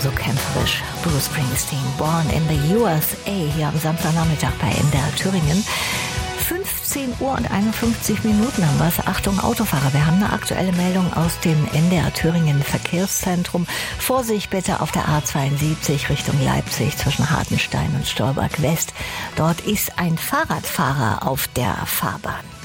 so kämpferisch. Bruce Springsteen, Born in the USA, hier am Samstagnachmittag bei NDR Thüringen. 15 Uhr und 51 Minuten haben wir es. Achtung, Autofahrer, wir haben eine aktuelle Meldung aus dem NDR Thüringen Verkehrszentrum. Vorsicht bitte auf der A72 Richtung Leipzig zwischen Hartenstein und Stolberg West. Dort ist ein Fahrradfahrer auf der Fahrbahn.